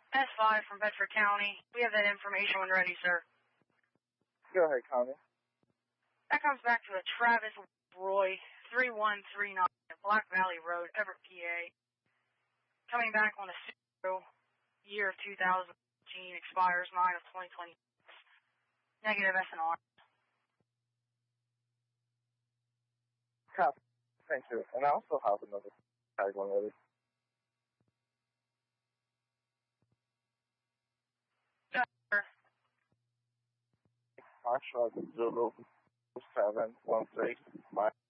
S5 from Bedford County. We have that information when ready, sir. Go ahead, Connie. That comes back to a Travis Roy, 3139 Black Valley Road, Everett, PA. Coming back on a Subaru, year of 2018, expires 9 of 2020. Negative SNR. Copy. Thank you. And I also have another tag one ready. Sir. Foxtrot 0713.